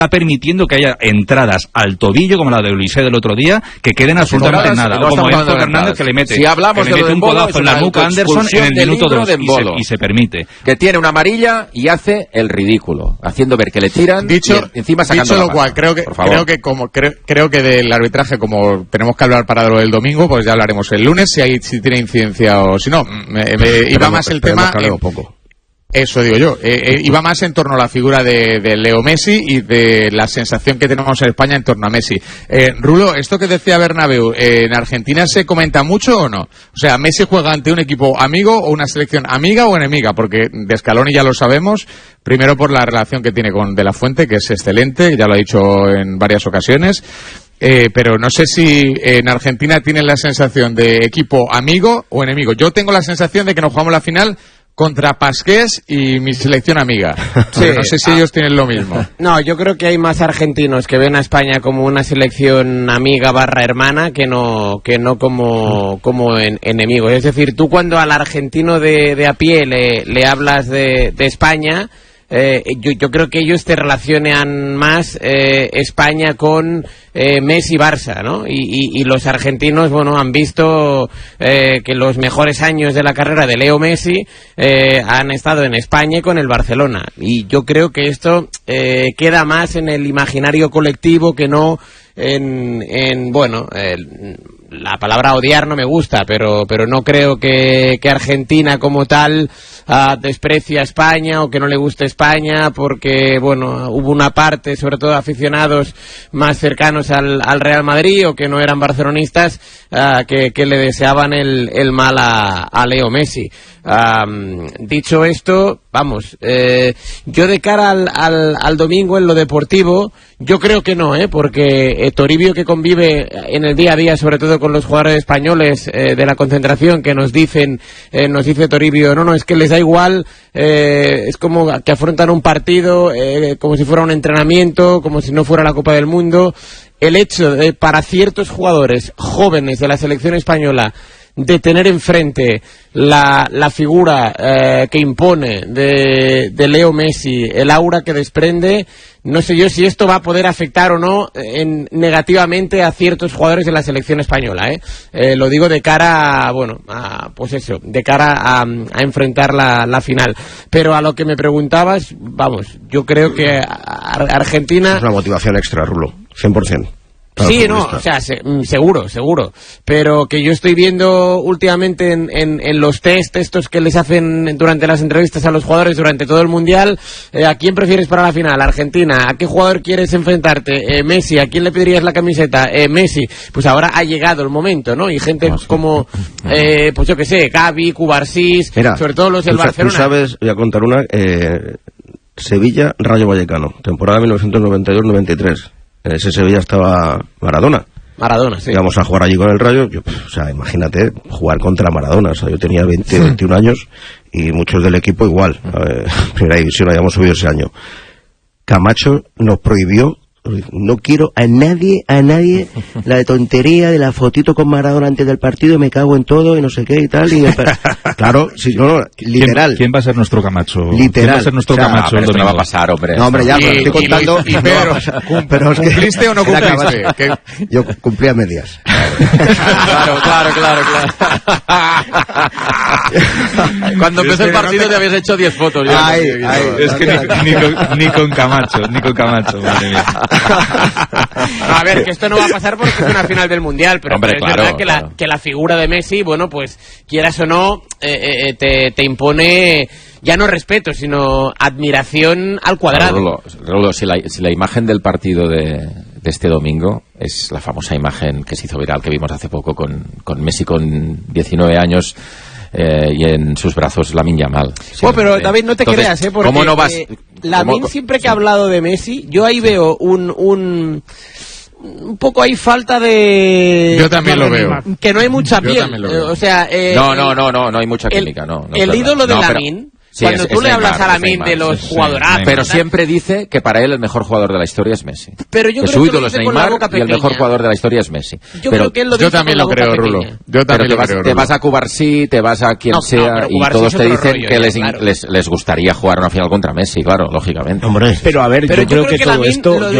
está permitiendo que haya entradas al tobillo, como la de Olise del otro día, que queden absolutamente en nada. No, o como Enzo Fernández, que le mete, si hablamos que le mete un codazo en la nuca a Anderson en el minuto 2 y se permite. Que tiene una amarilla y hace el ridículo, haciendo ver que le tiran y encima sacando dicho lo cual, creo que del arbitraje, como tenemos que hablar para lo del domingo, pues ya hablaremos el lunes si tiene incidencia o si no. Iba más el tema... Eso digo yo. Iba más en torno a la figura de Leo Messi y de la sensación que tenemos en España en torno a Messi. Rulo, esto que decía Bernabéu, ¿en Argentina se comenta mucho o no? O sea, ¿Messi juega ante un equipo amigo o una selección amiga o enemiga? Porque de Scaloni ya lo sabemos, primero por la relación que tiene con De La Fuente, que es excelente, ya lo ha dicho en varias ocasiones. Pero no sé si en Argentina tienen la sensación de equipo amigo o enemigo. Yo tengo la sensación de que nos jugamos la final contra Pasqués y mi selección amiga. Sí, no sé si ellos tienen lo mismo. No, yo creo que hay más argentinos que ven a España como una selección amiga / hermana que no como enemigo. Es decir, tú cuando al argentino de a pie le hablas de España, yo creo que ellos te relacionan más España con Messi Barça, ¿no? Y los argentinos, bueno, han visto que los mejores años de la carrera de Leo Messi han estado en España y con el Barcelona. Y yo creo que esto queda más en el imaginario colectivo que no la palabra odiar no me gusta, pero no creo que Argentina como tal desprecie a España o que no le guste España, porque bueno, hubo una parte, sobre todo aficionados más cercanos al Real Madrid o que no eran barcelonistas, que le deseaban el mal a Leo Messi. Dicho esto, vamos, yo de cara al domingo en lo deportivo, yo creo que no, porque Toribio, que convive en el día a día sobre todo con los jugadores españoles de la concentración, que nos dice Toribio, no, es que les da igual, es como que afrontan un partido como si fuera un entrenamiento, como si no fuera la Copa del Mundo. El hecho de, para ciertos jugadores jóvenes de la selección española, de tener enfrente la figura que impone de Leo Messi, el aura que desprende, no sé yo si esto va a poder afectar o no negativamente a ciertos jugadores de la selección española, lo digo de cara de cara a enfrentar la final. Pero a lo que me preguntabas, vamos, yo creo que Argentina... Es una motivación extra, Rulo, 100%. Sí, no, o sea, seguro, pero que yo estoy viendo últimamente en los test estos que les hacen durante las entrevistas a los jugadores durante todo el Mundial, ¿a quién prefieres para la final? Argentina. ¿A qué jugador quieres enfrentarte? Messi. ¿A quién le pedirías la camiseta? Messi. Pues ahora ha llegado el momento, ¿no? Y gente como, pues yo que sé, Gavi, Cubarsís, sobre todo los del Barcelona. Tú sabes, voy a contar una, Sevilla, Rayo Vallecano, temporada 1992-93. En ese Sevilla estaba Maradona, sí. Íbamos a jugar allí con el Rayo, o sea, imagínate jugar contra Maradona. O sea, yo tenía 21 años y muchos del equipo igual. Primera división habíamos subido ese año. Camacho nos prohibió, no quiero a nadie la de tontería de la fotito con Maradona antes del partido, me cago en todo y no sé qué y tal. Claro, sí, no, literal. ¿Quién va a ser nuestro Camacho? Literal. ¿Quién va a ser nuestro Camacho? Pero esto no va a pasar, hombre. No, hombre, ya, pero estoy contando. Pero ¿cumpliste o no cumpliste? Yo cumplí a medias. Claro. Cuando empezó el partido te habías hecho 10 fotos. Es que ni con Camacho, madre mía. A ver, que esto no va a pasar porque es una final del Mundial, pero hombre, es verdad que la figura de Messi, bueno, pues quieras o no, te impone ya no respeto, sino admiración al cuadrado. Rulo, si la imagen del partido de este domingo es la famosa imagen que se hizo viral, que vimos hace poco con Messi con 19 años y en sus brazos Lamine Yamal. Pero David, no te creas, porque ¿cómo no vas? Lamine, siempre que ha hablado de Messi, yo ahí veo un poco hay falta de... Yo también lo veo. Que no hay mucha piel. O sea... No hay mucha química, no. El ídolo de Lamine Sí, cuando tú le Neymar, hablas a Lamine de los jugadorazos... Pero siempre dice que para él el mejor jugador de la historia es Messi. Pero yo que creo su que ídolo lo es dice con la Neymar boca y el pequeña. mejor jugador de la historia es Messi. Yo pero creo que él lo dice yo también con la lo creo, boca Rulo. pequeña. Yo también lo creo, te Rulo. vas a Cubarsí, te vas a quien No, sea pero y Cubarsí todos es te otro dicen rollo, que claro. les gustaría jugar una final contra Messi, claro, lógicamente. Hombre. Pero a ver, Pero yo creo que todo Lamine esto... lo